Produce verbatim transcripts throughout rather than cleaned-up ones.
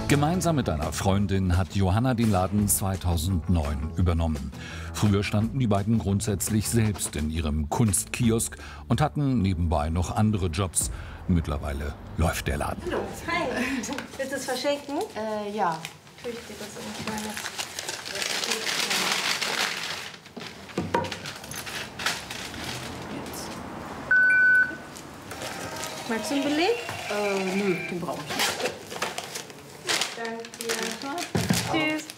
Gemeinsam mit einer Freundin hat Johanna den Laden zweitausendneun übernommen. Früher standen die beiden grundsätzlich selbst in ihrem Kunstkiosk und hatten nebenbei noch andere Jobs. Mittlerweile läuft der Laden. Hallo. Hi. Willst du es verschenken? Äh, ja. Natürlich steht das in kleine. Magst du einen Beleg? Äh, nö, den brauche ich nicht. Danke dir. Tschüss.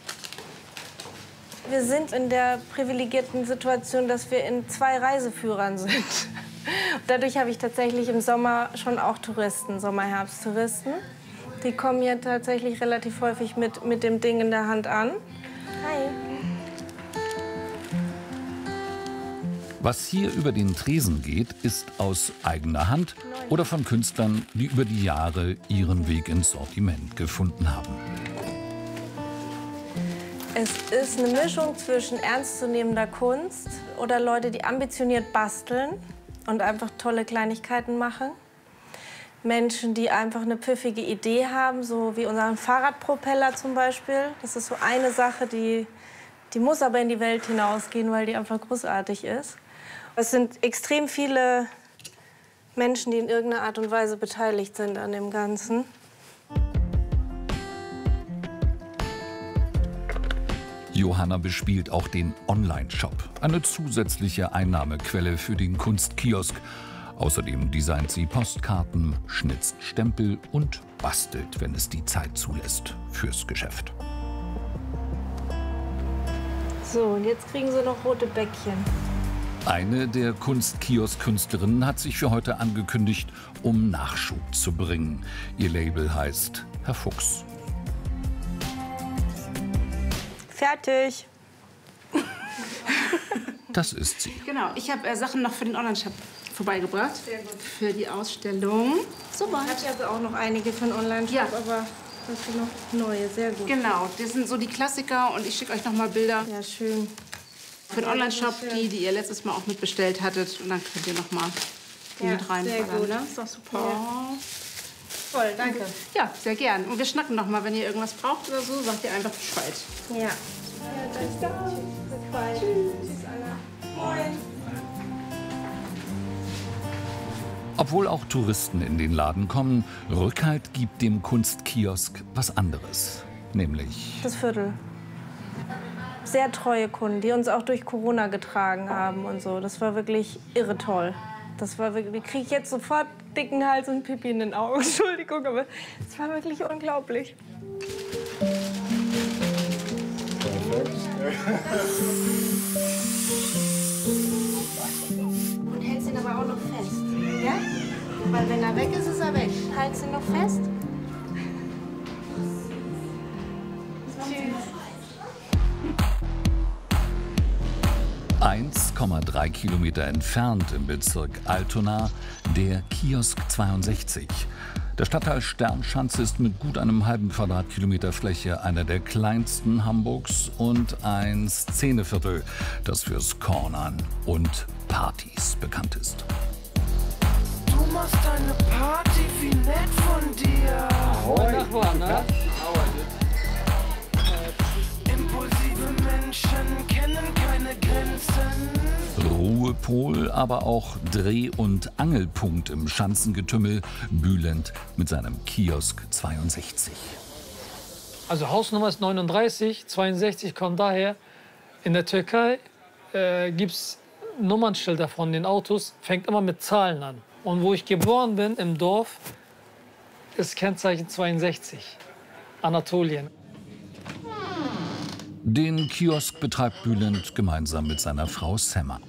Wir sind in der privilegierten Situation, dass wir in zwei Reiseführern sind. Dadurch habe ich tatsächlich im Sommer schon auch Touristen, Sommer-Herbst-Touristen. Die kommen hier tatsächlich relativ häufig mit, mit dem Ding in der Hand an. Hi. Was hier über den Tresen geht, ist aus eigener Hand oder von Künstlern, die über die Jahre ihren Weg ins Sortiment gefunden haben. Es ist eine Mischung zwischen ernstzunehmender Kunst oder Leute, die ambitioniert basteln und einfach tolle Kleinigkeiten machen. Menschen, die einfach eine pfiffige Idee haben, so wie unseren Fahrradpropeller zum Beispiel. Das ist so eine Sache, die, die muss aber in die Welt hinausgehen, weil die einfach großartig ist. Es sind extrem viele Menschen, die in irgendeiner Art und Weise beteiligt sind an dem Ganzen. Johanna bespielt auch den Online-Shop, eine zusätzliche Einnahmequelle für den Kunstkiosk. Außerdem designt sie Postkarten, schnitzt Stempel und bastelt, wenn es die Zeit zulässt, fürs Geschäft. So, und jetzt kriegen Sie noch rote Bäckchen. Eine der Kunstkiosk-Künstlerinnen hat sich für heute angekündigt, um Nachschub zu bringen. Ihr Label heißt Herr Fuchs. Fertig. Das ist sie. Genau, ich habe äh, Sachen noch für den Online-Shop vorbeigebracht. Sehr gut. Für die Ausstellung. Super. Ich habe ja auch noch einige für den Online-Shop, Ja. aber das sind noch neue. Sehr gut. Genau, das sind so die Klassiker und ich schicke euch noch mal Bilder Ja, schön. für den Online-Shop, die, die ihr letztes Mal auch mitbestellt hattet. Und dann könnt ihr noch mal die Ja, mit sehr reinballern. gut. Ne? Ist doch super. Ja. Toll, danke. Ja, sehr gern. Und wir schnacken noch mal, wenn ihr irgendwas braucht oder so, sagt ihr einfach Bescheid. Ja. Ja, danke. Tschüss. Tschüss, Anna. Moin. Obwohl auch Touristen in den Laden kommen, Rückhalt gibt dem Kunstkiosk was anderes. Nämlich Das Viertel. Sehr treue Kunden, die uns auch durch Corona getragen haben und so. Das war wirklich irre toll. Das war wirklich, kriege ich jetzt sofort dicken Hals und Pipi in den Augen. Entschuldigung, aber es war wirklich unglaublich. Und hältst ihn aber auch noch fest, ja? Weil wenn er weg ist, ist er weg. Hältst ihn noch fest? eins Komma drei Kilometer entfernt im Bezirk Altona der Kiosk zweiundsechzig. Der Stadtteil Sternschanze ist mit gut einem halben Quadratkilometer Fläche einer der kleinsten Hamburgs und ein Szeneviertel, das fürs Cornern und Partys bekannt ist. Du machst eine Party, wie nett von dir. Moin Nachbarn, ne? Impulsive Menschen kennen keine Grenzen. Ruhepol, aber auch Dreh- und Angelpunkt im Schanzengetümmel, Bülent mit seinem Kiosk zweiundsechzig. Also Hausnummer ist neununddreißig, zweiundsechzig kommt daher. In der Türkei äh, gibt es Nummernschilder von den Autos, fängt immer mit Zahlen an. Und wo ich geboren bin, im Dorf, ist Kennzeichen zweiundsechzig, Anatolien. Den Kiosk betreibt Bülent gemeinsam mit seiner Frau Semma.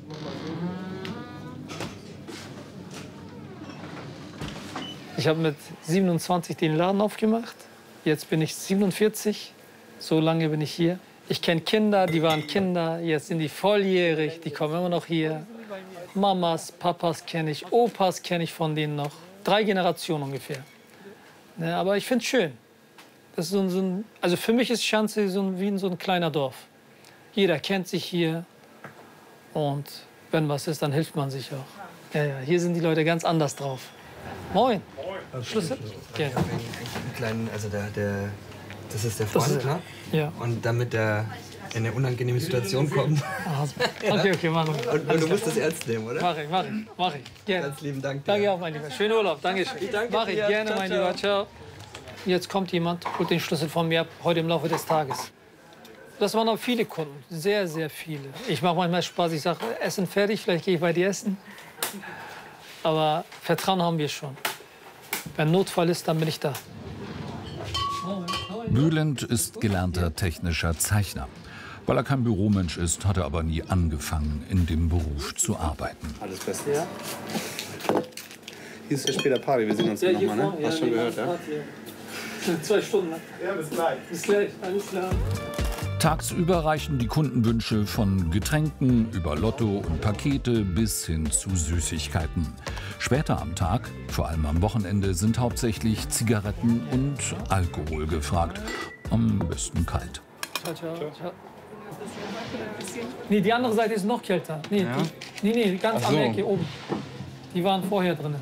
Ich habe mit siebenundzwanzig den Laden aufgemacht. Jetzt bin ich siebenundvierzig. So lange bin ich hier. Ich kenne Kinder, die waren Kinder. Jetzt sind die volljährig. Die kommen immer noch hier. Mamas, Papas kenne ich. Opas kenne ich von denen noch. Drei Generationen ungefähr. Ja, aber ich finde es schön. Das ist so ein, so ein, also für mich ist Schanze so ein, wie ein, so ein kleiner Dorf. Jeder kennt sich hier. Und wenn was ist, dann hilft man sich auch. Ja, ja, hier sind die Leute ganz anders drauf. Moin. Moin. Schlüssel? Gerne. Einen kleinen, also der, der, das ist der Freund, ist- ne? Ja. Und damit er in eine unangenehme Situation kommt. Ah, okay, okay, machen wir. Und, und du musst das ernst nehmen, oder? Mach ich, mach ich, mach ich. Gerne. Ganz lieben Dank dir. Danke auch, mein Lieber. Schönen Urlaub, danke schön. Ich danke Mach ich dir. gerne, Ciao, mein ciao. Lieber. Ciao. Jetzt kommt jemand, holt den Schlüssel von mir ab, heute im Laufe des Tages. Das waren auch viele Kunden, sehr, sehr viele. Ich mache manchmal Spaß, ich sage, Essen fertig, vielleicht gehe ich bei dir essen. Aber Vertrauen haben wir schon. Wenn Notfall ist, dann bin ich da. Bülent ist gelernter technischer Zeichner. Weil er kein Büromensch ist, hat er aber nie angefangen, in dem Beruf zu arbeiten. Alles Beste. Ja. Hier ist ja später Party, wir sehen uns ja, nochmal, ne? Hast schon gehört, ja? Zwei Stunden. Ja, bis gleich. Bis gleich, alles klar. Tagsüber reichen die Kundenwünsche von Getränken über Lotto und Pakete bis hin zu Süßigkeiten. Später am Tag, vor allem am Wochenende, sind hauptsächlich Zigaretten und Alkohol gefragt. Am besten kalt. Ciao, ciao, ciao. Nee, die andere Seite ist noch kälter. Nee, Ja? die, nee, nee, ganz Ach an so. der Ecke oben. Die waren vorher drin.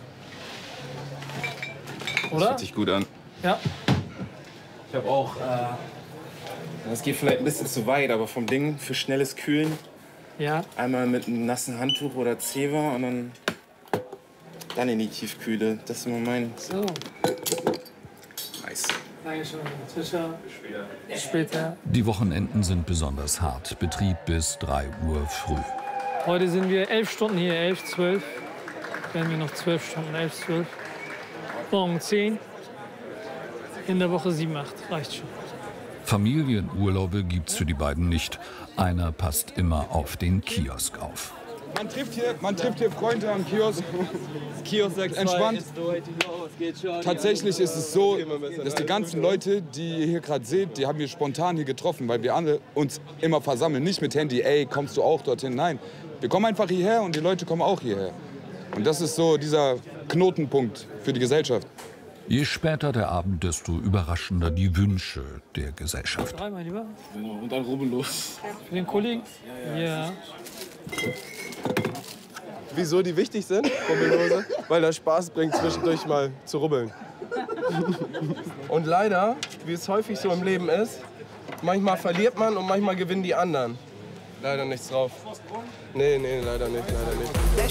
Oder? Hört sich gut an. Ja. Ich habe auch, äh, das geht vielleicht ein bisschen zu weit, aber vom Ding für schnelles Kühlen Ja. einmal mit einem nassen Handtuch oder Zewa und dann, dann in die Tiefkühle. Das ist immer mein. So. Nice. Dankeschön. Ciao, ciao. Bis später. Die Wochenenden sind besonders hart. Betrieb bis drei Uhr früh. Heute sind wir elf Stunden hier, elf, zwölf. Werden wir noch zwölf Stunden, elf, zwölf. Morgen zehn. In der Woche sieben, acht. Reicht schon. Familienurlaube gibt's für die beiden nicht. Einer passt immer auf den Kiosk auf. Man trifft hier, man trifft hier Freunde am Kiosk. Kiosk entspannt. Tatsächlich ist es so, dass die ganzen Leute, die ihr hier gerade seht, die haben wir spontan hier getroffen, weil wir alle uns immer versammeln. Nicht mit Handy, ey, kommst du auch dorthin? Nein, wir kommen einfach hierher und die Leute kommen auch hierher. Und das ist so dieser Knotenpunkt für die Gesellschaft. Je später der Abend, desto überraschender die Wünsche der Gesellschaft. Drei, mein Lieber. Und dann rubbellos. Für den Kollegen? Ja. Wieso die wichtig sind, Rubbellose? Weil das Spaß bringt, zwischendurch mal zu rubbeln. Und leider, wie es häufig so im Leben ist, manchmal verliert man und manchmal gewinnen die anderen. Leider nichts drauf. Nee, nee, leider nicht, leider nicht.